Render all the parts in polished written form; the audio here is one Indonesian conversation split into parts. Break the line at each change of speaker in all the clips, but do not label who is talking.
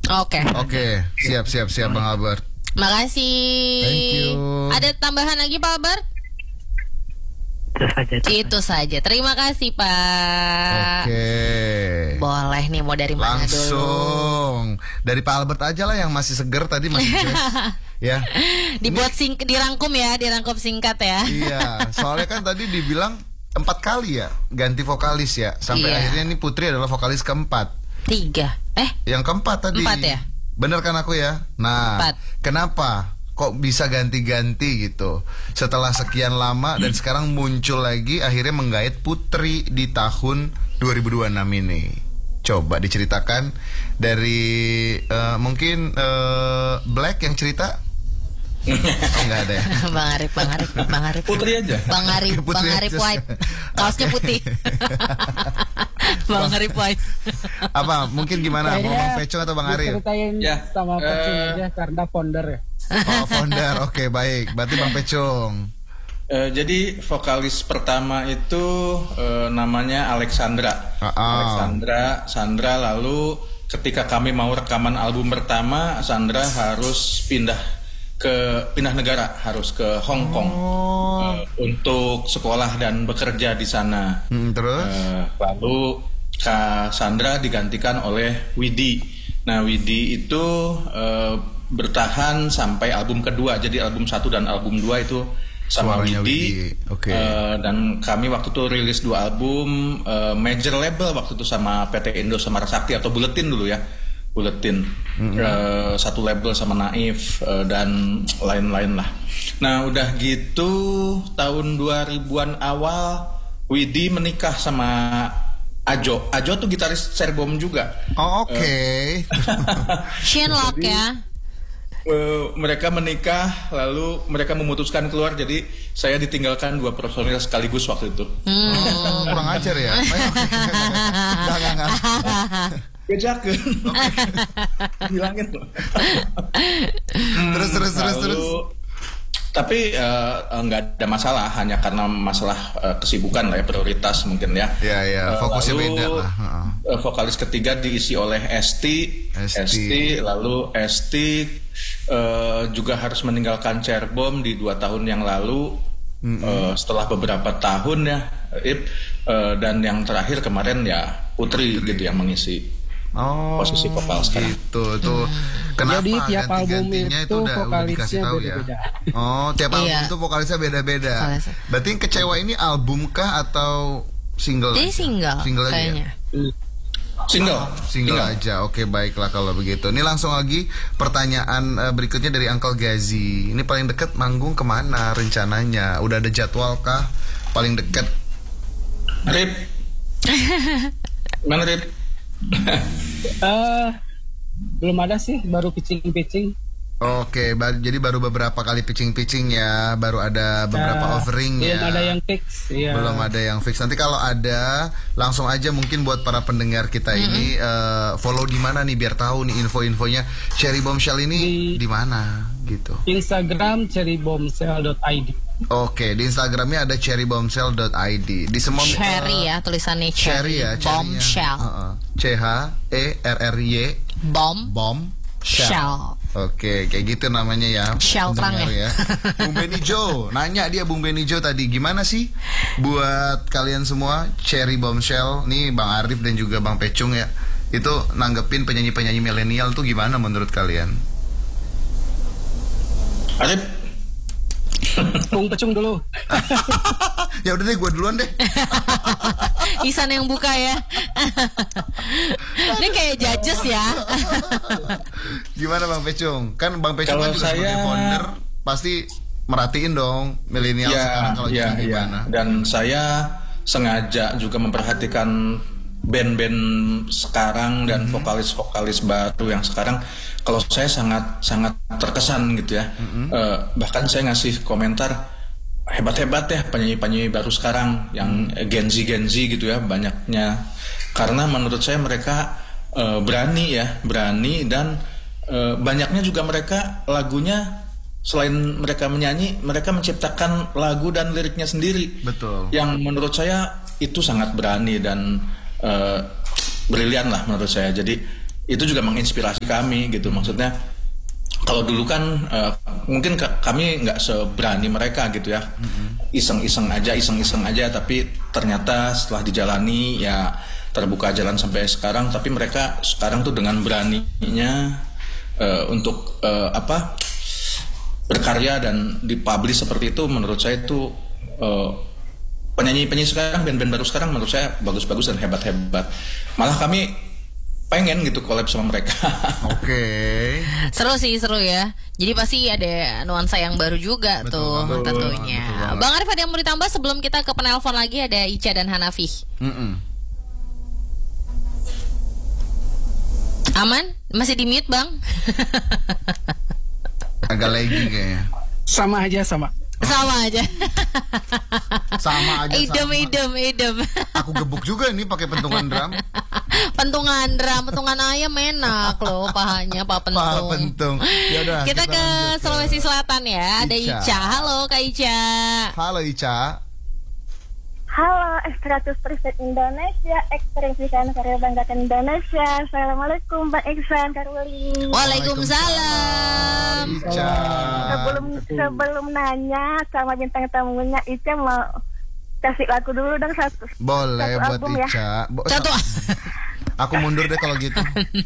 Oke, siap Bang Albert.
Makasih.
Thank you.
Ada tambahan lagi Pak Albert? Itu saja. Terima kasih Pak.
Oke.
Boleh nih, mau dari mana dulu?
Langsung dari Pak Albert aja lah yang masih seger tadi masih ya.
Dibuat dirangkum singkat ya.
Iya, soalnya kan tadi dibilang 4 kali ya ganti vokalis ya. Sampai akhirnya ini Putri adalah vokalis keempat.
3.
Yang keempat tadi.
4 ya?
Bener kan aku ya? Nah,
4.
Kenapa kok bisa ganti-ganti gitu setelah sekian lama dan sekarang muncul lagi akhirnya menggait Putri di tahun 2026 ini? Coba diceritakan dari mungkin Black yang cerita. Oh, enggak ada ya.
Bang Arif.
Putri aja.
Bang Arif White. Kaosnya putih. Bang Arif White.
Apa? Mungkin gimana? Mau Bang Pecong atau Bang Arif?
Ceritain sama Pecong aja karena founder ya.
Oh, founder. Oke, baik. Berarti Bang Pecong.
Jadi vokalis pertama itu namanya Alexandra. Sandra, lalu ketika kami mau rekaman album pertama, Sandra harus pindah negara, harus ke Hong Kong untuk sekolah dan bekerja di sana.
Terus
lalu Kak Sandra digantikan oleh Widi. Nah, Widi itu bertahan sampai album kedua. Jadi album 1 dan album 2 itu sama Widi.
Okay.
Dan kami waktu itu rilis 2 album major label waktu itu sama PT Indo Samarasakti atau Buletin dulu ya. Buletin. 1 label sama Naif dan lain-lain lah. Nah, udah gitu tahun 2000-an awal Widi menikah sama Ajo. Ajo tuh gitaris Cerbom juga.
Oh, oke.
Shenlock ya.
Mereka menikah, lalu mereka memutuskan keluar. Jadi saya ditinggalkan 2 personil sekaligus waktu itu.
Kurang ajar ya. Enggak.
Bejakeun. Bilangin loh.
Terus.
Tapi nggak ada masalah, hanya karena masalah kesibukan lah ya, prioritas mungkin ya.
Iya, fokusnya
lalu,
beda lah.
Vokalis ketiga diisi oleh Esti. Lalu Esti juga harus meninggalkan Cerbom di 2 tahun yang lalu. Setelah beberapa tahun ya, dan yang terakhir kemarin ya Putri gitu yang mengisi posisi vokal sekarang.
Gitu tuh. Kenapa
jadi tiap album
itu
udah
dikasih tahu
beda-beda.
Ya? Oh, tiap album itu vokalisnya beda-beda. Berarti yang Kecewa ini album kah atau single?
Jadi single kayaknya.
Single aja. Oke, baiklah kalau begitu. Ini langsung lagi pertanyaan berikutnya dari Uncle Gazi. Ini paling dekat manggung kemana rencananya? Udah ada jadwal kah? Paling dekat?
Rip. Mana Rip?
Belum ada sih, baru pitching.
Oke, jadi baru beberapa kali pitching ya, baru ada beberapa offering ya.
Belum ada yang fix. Iya.
Belum ada yang fix. Nanti kalau ada, langsung aja mungkin buat para pendengar kita ini follow di mana nih biar tahu nih info-infonya. Cherry Bombshell ini di mana gitu.
Instagram cherrybombshell.id.
Oke, di Instagramnya ada cherrybombshell.id. Di semua
Cherry ya, tulisannya
Cherry ya,
Bombshell.
CHERRY
Bombshell.
Oke, kayak gitu namanya ya.
Shell terang ya.
Bung Benny Joe, nanya dia Bung Benny Joe tadi gimana sih buat kalian semua Cherry Bombshell nih, Bang Arif dan juga Bang Pecung ya. Itu nanggepin penyanyi-penyanyi milenial tuh gimana menurut kalian?
Arif.
Bung Pecung dulu.
Ya udah deh, gue duluan deh.
Isan yang buka ya. Ini kayak judges ya.
Gimana Bang Pecung? Kan Bang Pecung
Kalau
kan juga sebagai founder pasti merhatiin dong milenial sekarang kalau gimana.
Dan saya sengaja juga memperhatikan band-band sekarang dan vokalis-vokalis baru yang sekarang. Kalau saya sangat terkesan gitu ya. Bahkan saya ngasih komentar hebat-hebat ya penyanyi-penyanyi baru sekarang yang Gen Z gitu ya banyaknya. Karena menurut saya mereka berani dan banyaknya juga mereka lagunya selain mereka menyanyi, mereka menciptakan lagu dan liriknya sendiri.
Betul.
Yang menurut saya itu sangat berani dan brilian lah menurut saya. Jadi itu juga menginspirasi kami gitu. Maksudnya kalau dulu kan mungkin kami nggak seberani mereka gitu ya, iseng-iseng aja, tapi ternyata setelah dijalani ya terbuka jalan sampai sekarang. Tapi mereka sekarang tuh dengan beraninya untuk berkarya dan dipublish seperti itu, menurut saya itu penyanyi sekarang, band-band baru sekarang menurut saya bagus-bagus dan hebat-hebat. Malah kami pengen gitu collab sama mereka.
Oke.
Seru ya. Jadi pasti ada nuansa yang baru juga tuh tentunya.
Betul banget.
Bang Arif, ada yang mau ditambah sebelum kita ke penelpon lagi? Ada Ica dan Hanafi. Aman? Masih di mute, Bang?
Agak lagi kayaknya.
Sama aja.
Sama aja.
Sama aja.
Idem.
Aku gebuk juga nih pakai pentungan drum.
Pentungan ayam enak loh pahanya, Pak Pentung.
Pak Pentung. Yaudah,
kita ke
lanjut
Sulawesi Selatan ya. Ada
Ica.
Ica. Halo Kak Ica.
Halo Ica.
Halo, 100% Indonesia, Ekstrem Karya Banggakan Indonesia. Assalamualaikum Bang Iksan Karuli.
Waalaikumsalam.
Ica.
Sebelum nanya sama bintang tamunya, Ica mau kasih lagu dulu dong satu.
Boleh
satu
buat
album ya.
Ica.
Satu.
Aku mundur deh kalau gitu.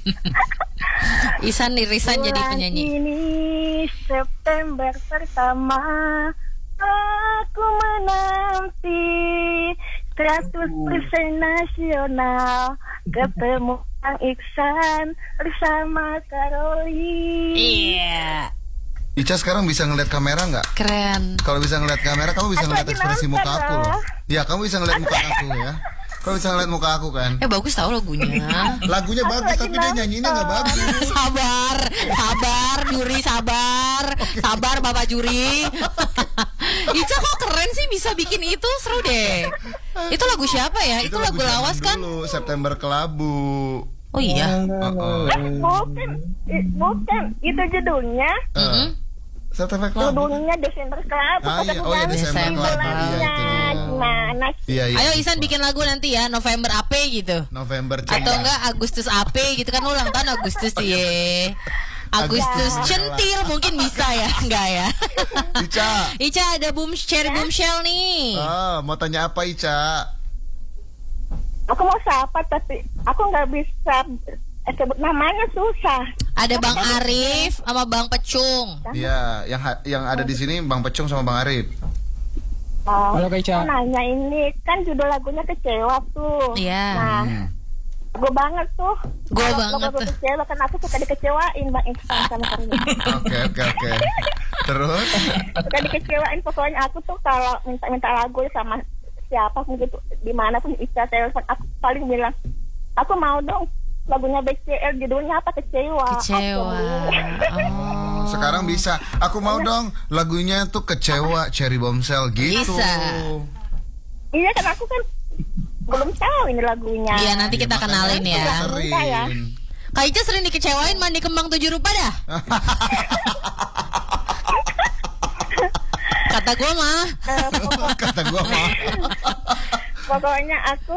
Isan irisan jadi
Bulan
penyanyi.
ini September pertama, aku menanti 100% nasional, ketemu Bang Iksan bersama Karoli.
Iya.
Ica sekarang bisa ngeliat kamera nggak?
Keren.
Kalau bisa ngeliat kamera, kamu bisa
Aku
ngeliat
lagi
ekspresi
nonton
muka aku loh.
loh.
Ya, kamu bisa ngeliat muka aku ya. Kamu bisa ngeliat muka aku kan.
Bagus tahu lagunya.
Lagunya bagus,
lagi
tapi dia nyanyinya nggak bagus.
Sabar, juri sabar. Sabar Bapak juri. Ica kok keren sih bisa bikin itu, seru deh. Itu lagu siapa ya? Itu lagu
zaman
lawas kan?
dulu, September Kelabu.
Oh iya.
Bukan, itu judulnya.
September Kelabu.
Judulnya Desember Kelabu.
Ah, iya. Oh iya, Desember Kelabu. Iya, itu dia.
Gimana sih?
Iya.
Ayo Isan bikin lagu nanti ya, November AP gitu.
November
Atau enggak Agustus AP gitu kan, ulang tahun Agustus ya. Agustus centil mungkin bisa ya, enggak ya? Ica ada cherry boomshell nih.
Mau tanya apa Ica?
Aku mau sapa tapi aku nggak bisa sebut namanya, susah.
Ada Bang Arif sama Bang Pecung.
Iya, yang ada di sini Bang Pecung sama Bang Arif.
Halo Kak Ica.
Aku nanya ini kan judul lagunya Kecewa tuh.
Iya.
Nah, gue banget tuh.
Gue
Kalau
banget
lagu
tuh.
Kecewa kan aku suka dikecewain Bang Iksan sama Karina.
Oke. Terus?
Suka dikecewain, pokoknya aku tuh kalau minta lagu sama siapa pun gitu, dimanapun bisa telepon, aku paling bilang aku mau dong lagunya BCL, judulnya apa, Kecewa.
Oh.
Sekarang bisa. Aku mau dong lagunya tuh Kecewa Cherry Bombshell gitu.
Bisa.
Iya kan, aku kan belum tahu ini lagunya.
Iya, nanti kita kenalin ya.
Sering.
Kak Ica sering dikecewain mandi kembang 7 rupa dah. Kata gue mah.
Kata gua mah.
Pokoknya aku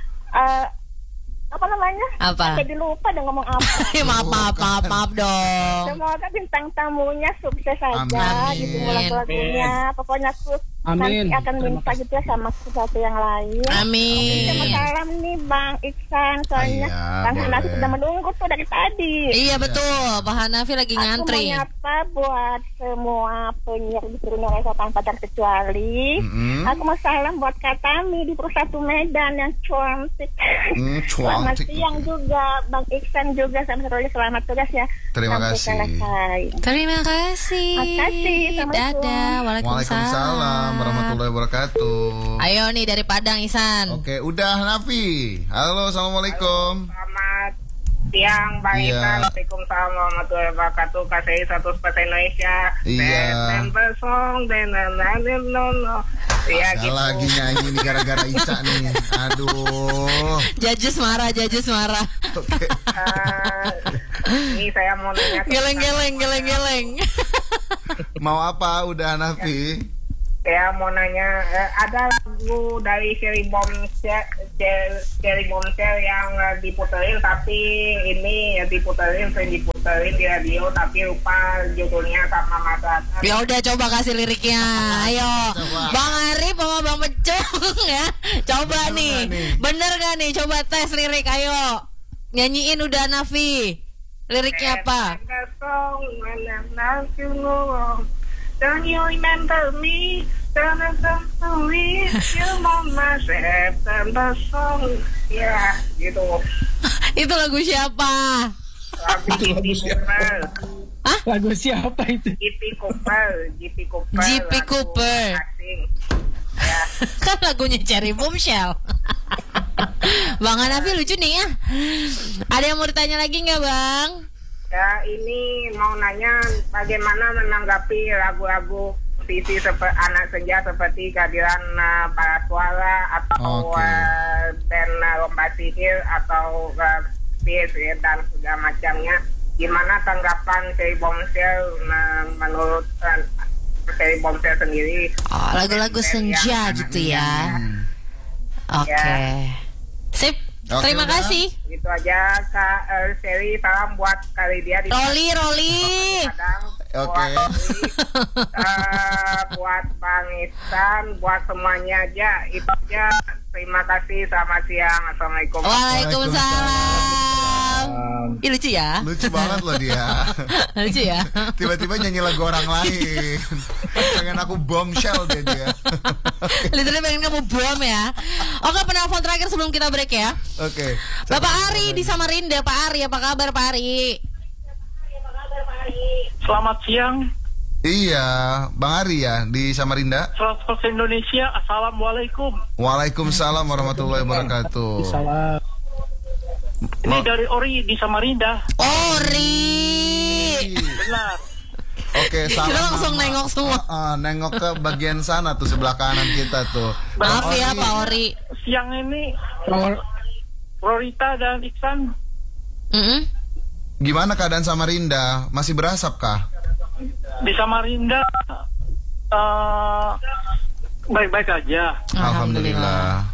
apa namanya?
Apa?
Jadi lupa udah ngomong apa.
maaf dong.
Semoga bintang tamunya sukses saja
Amin.
gitu lagu-lagunya. Pokoknya aku
Amin.
nanti akan
Terima
minta
kasih.
gitu ya sama sesuatu yang lain.
Amin.
Sama salam nih Bang Iksan, soalnya
Iya,
Bang
boleh.
Hanafi sudah menunggu tuh dari tadi.
Iya betul, Pak Hanafi lagi ngantri.
Aku mau nyapa buat semua penyiar di seluruh Indonesia tanpa terkecuali. Aku mau salam buat Katami di Persatu Medan yang cantik. Selamat
Cantik.
siang juga Bang Iksan juga sama Roli, selamat tugas ya.
Terima
Sampai
kasih.
selesai.
Terima kasih.
Makasih, Assalamualaikum.
Dadah.
Waalaikumsalam warahmatullahi wabarakatuh.
Ayo nih dari Padang Isan.
Oke, udah Nafi. Halo, assalamualaikum.
Selamat siang, Bang
Iya.
Iksan. Waalaikumsalam warahmatullahi wabarakatuh. KCI 100% Indonesia.
Iya.
September song, no. Iya
Salah
gitu.
lagi nyanyi nih gara-gara Ica nih. Aduh.
Judges marah.
Oke.
Ini saya mau nanya.
Geleng.
Mau apa? Udah Nafi.
Ya mau nanya, ada lagu dari Cherry Bombshell yang diputerin, tapi ini sering diputerin di radio, tapi lupa judulnya sama masyarakat.
Ya udah coba kasih liriknya. Ayo. Bang Arif sama Bang Pecung ya. Coba nih. Bener gak nih? Coba tes lirik ayo. Nyanyiin udah Nafi. Liriknya apa?
Don't you remember me? You mama September song. Ya, gitu.
Itu lagu siapa?
Lagu GP Cooper.
Lagu siapa itu?
GP Cooper.
GP Cooper.
Asing. Ya.
Kan lagunya Cherry Bombshell. Bang Hanafi lucu nih ya. Ada yang mau ditanya lagi nggak Bang?
Ya, ini mau nanya bagaimana menanggapi lagu-lagu sisi anak senja seperti kehadiran para suara atau band lomba sihir atau PSE dan segala macamnya. Gimana tanggapan Cherry Bombshell menurut Cherry Bombshell sendiri?
Oh, lagu-lagu senja gitu ya. Oke. Sip. Terima kasih.
Gitu aja Kak Cherry, salam buat kali dia di
Roli.
Oke.
Buat Bang Ihsan, buat semuanya aja. Itu aja. Terima kasih, selamat siang. Assalamualaikum.
Waalaikumsalam. Ih, lucu ya?
Lucu banget loh dia.
Lucu ya?
Tiba-tiba nyanyi lagu orang lain. Pengen aku bombshell dia.
Literally pengen kamu bom ya. Oke, penelpon terakhir sebelum kita break ya.
Oke.
Bapak Ari di Samarinda. Pak Ari, apa kabar Pak Ari?
Selamat siang.
Iya, Bang Ari ya di Samarinda.
100% Indonesia. Assalamualaikum.
Waalaikumsalam warahmatullahi wabarakatuh.
Salam.
Ini dari Ori di Samarinda.
Ori.
Benar.
Oke,
Kita langsung nengok semua.
Nengok ke bagian sana tuh, sebelah kanan kita tuh.
Maaf ya Pak Ori.
Siang ini Rorita dan Iksan.
Gimana keadaan Samarinda? Masih berasap kah?
Di Samarinda baik-baik aja.
Alhamdulillah.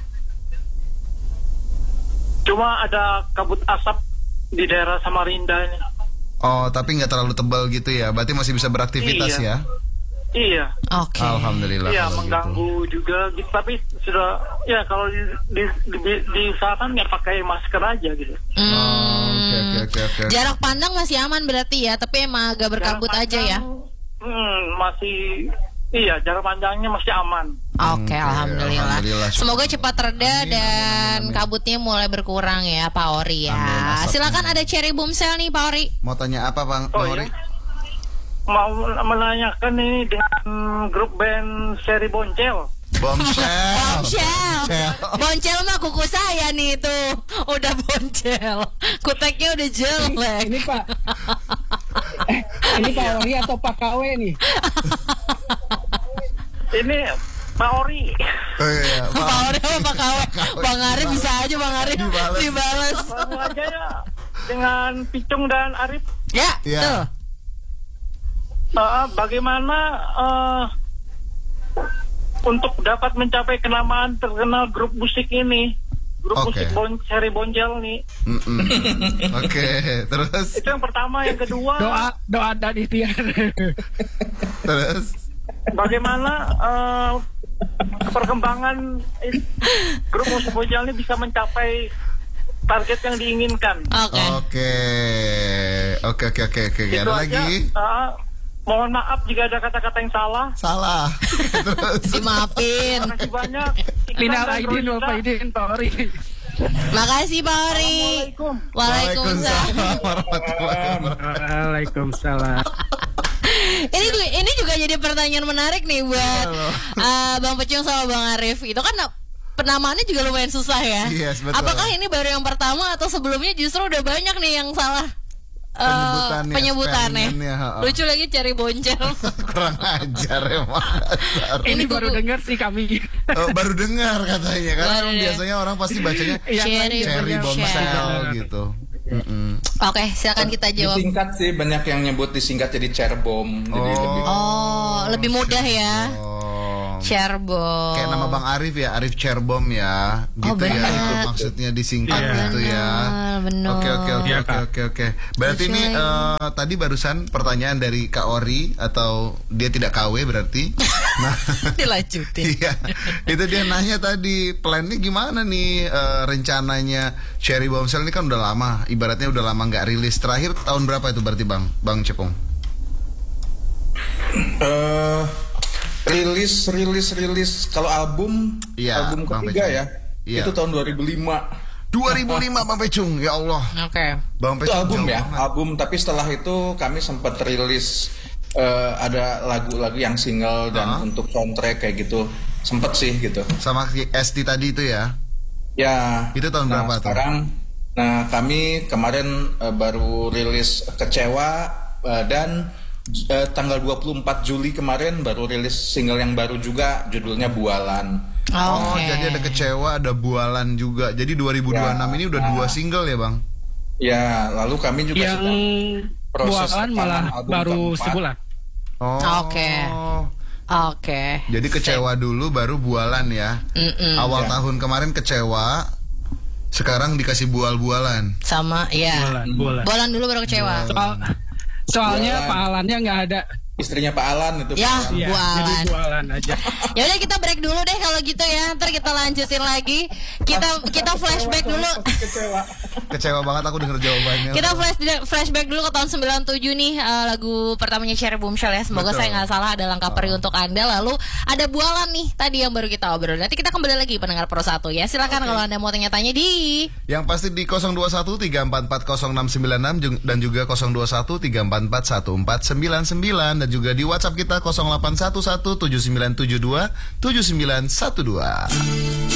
Cuma ada kabut asap di daerah Samarinda ini.
Oh, tapi nggak terlalu tebal gitu ya? Berarti masih bisa beraktivitas ya?
Iya.
Oke.
Alhamdulillah.
Iya,
kalau
mengganggu juga gitu. Tapi sudah ya kalau diusahakan ya pakai masker aja gitu.
Oke.
Jarak pandang masih aman berarti ya, tapi emang agak berkabut aja ya.
Masih jarak pandangnya masih aman.
Oke, alhamdulillah. Semoga cepat reda dan kabutnya mulai berkurang ya Pak Ori ya. Silakan, ada Cherry Bombshell nih Pak Ori.
Mau tanya apa Bang Ori?
Ya? Mau menanyakan ini dengan grup band Cherry Bombshell.
Boncel mah kuku saya nih tuh. Udah boncel. Kuteknya udah jelek.
Ini Pak. Ini Pak Ori atau Pak KW nih?
Ini Pak Ori.
Oh, iya,
Pak Ori sama Pak KW. Bang Arif bisa aja Bang Arif dibalas.
Langsung aja ya dengan Picung dan Arif.
Ya, tuh.
Bagaimana untuk dapat mencapai kenamaan terkenal grup musik ini, musik Cherry Bombshell nih.
Oke, terus
itu yang pertama. Yang kedua,
doa dan ikhtiar.
Terus
bagaimana perkembangan grup musik Bombshell ini bisa mencapai target yang diinginkan.
Oke. Ada lagi?
Mohon maaf jika ada kata-kata yang salah.
Terus
dimaafin.
Terima kasih banyak.
Minal aidin wal faidin Pak Ori.
Makasih Pak Ori.
Waalaikumsalam
Waalaikumsalam.
Ini juga jadi pertanyaan menarik nih buat Bang Pecung sama Bang Arif. Itu kan penamaannya juga lumayan susah ya.
Yes, betul.
Apakah ini baru yang pertama atau sebelumnya justru udah banyak nih yang salah penyebutannya. Lucu lagi Cherry Bombshell.
Kurang ajar emang.
Ini baru dengar sih kami.
Baru dengar katanya. Karena biasanya orang pasti bacanya Cherry Bombshell gitu.
Oke, silakan kita jawab.
Disingkat sih, banyak yang nyebut disingkat jadi Cerbom. Jadi
lebih mudah ya. Cerbom.
Kayak nama Bang Arif ya, Arif Cerbom ya, gitu ya.
benar.
Itu maksudnya disingkat gitu ya.
Benar.
Oke. Berarti ini tadi barusan pertanyaan dari Kak Ori atau dia tidak KW berarti. Nah,
Dilanjutin.
iya. Itu dia nanya tadi, plannya gimana nih rencananya Cherry Bombshell ini kan udah lama, ibaratnya udah lama nggak rilis. Terakhir tahun berapa itu berarti Bang Cepong?
Rilis kalau album
Iya,
album
Bang
ketiga
Pecung.
ya.
Iya.
Itu tahun 2005.
2005 Bang Pecung, ya Allah.
Oke.
Bang
Itu
Pecung
album
jauh
ya,
banget.
album. Tapi setelah itu kami sempat rilis ada lagu-lagu yang single dan untuk soundtrack kayak gitu. Sempet sih gitu.
Sama ST tadi itu ya.
Ya.
Itu tahun berapa tuh?
Sekarang, kami kemarin baru rilis Kecewa dan tanggal 24 Juli kemarin baru rilis single yang baru juga, judulnya Bualan.
Oh, jadi ada Kecewa, ada Bualan juga. Jadi 2026 ini udah 2 single ya, Bang?
Ya, lalu kami juga
Yang
sedang proses
Bualan malah
album
baru
keempat.
sebulan.
Oh.
Oke.
Jadi Kecewa dulu baru Bualan ya. Awal tahun kemarin Kecewa, sekarang dikasih Bual-bualan.
Sama ya.
Bualan.
Bolan dulu baru Kecewa.
Soalnya
Bualan.
Pak Alannya nggak ada.
Istrinya Pak Alan itu.
Ya,
Pak Alan.
Iya,
Bualan.
jadi bualan aja.
Ya udah kita break dulu deh kalau gitu ya. Ntar kita lanjutin lagi. Kita flashback dulu.
Kecewa banget aku denger jawabannya.
Kita flashback dulu ke tahun 97 nih, lagu pertamanya Cherry Bombshell ya. Semoga
Betul.
saya nggak salah, ada Langkah Perih untuk Anda. Lalu ada Bualan nih tadi yang baru kita obrol. Nanti kita kembali lagi pendengar Pro 1 ya. Silakan kalau Anda mau tanya-tanya di
Yang pasti di 021-344-0696 dan juga 021-344-1499 dan juga di WhatsApp kita 0811-7972-7912.